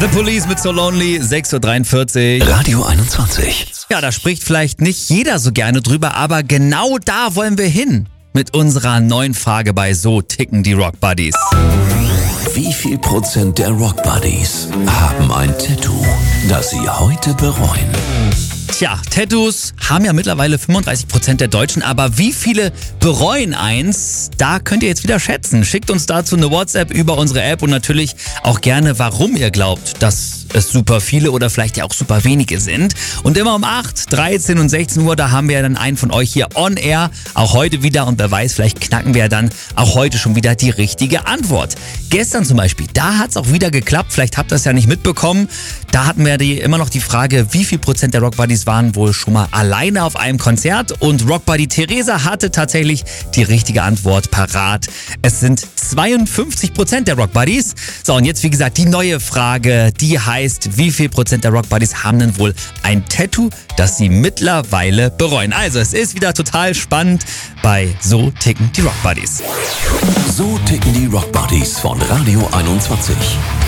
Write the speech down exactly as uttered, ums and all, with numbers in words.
The Police mit So Lonely, sechs Uhr dreiundvierzig. Radio einundzwanzig. Ja, da spricht vielleicht nicht jeder so gerne drüber, aber genau da wollen wir hin. Mit unserer neuen Frage bei So ticken die Rock Buddies. Wie viel Prozent der Rock Buddies haben ein Tattoo, das sie heute bereuen? Tja, Tattoos haben ja mittlerweile fünfunddreißig Prozent der Deutschen, aber wie viele bereuen eins? Da könnt ihr jetzt wieder schätzen. Schickt uns dazu eine WhatsApp über unsere App und natürlich auch gerne, warum ihr glaubt, dass es super viele oder vielleicht ja auch super wenige sind. Und immer um acht, dreizehn und sechzehn Uhr, da haben wir ja dann einen von euch hier on air, auch heute wieder, und wer weiß, vielleicht knacken wir ja dann auch heute schon wieder die richtige Antwort. Gestern zum Beispiel, da hat es auch wieder geklappt, vielleicht habt ihr es ja nicht mitbekommen, da hatten wir die, immer noch die Frage, wie viel Prozent der Rock Buddies waren wohl schon mal alleine auf einem Konzert, und Rock Buddy Theresa hatte tatsächlich die richtige Antwort parat. Es sind zweiundfünfzig Prozent der Rock Buddies. So, und jetzt wie gesagt die neue Frage, die heißt, wie viel Prozent der Rock Buddies haben denn wohl ein Tattoo, das sie mittlerweile bereuen? Also es ist wieder total spannend bei So ticken die Rock Buddies. So ticken die Rock Buddies von Radio einundzwanzig.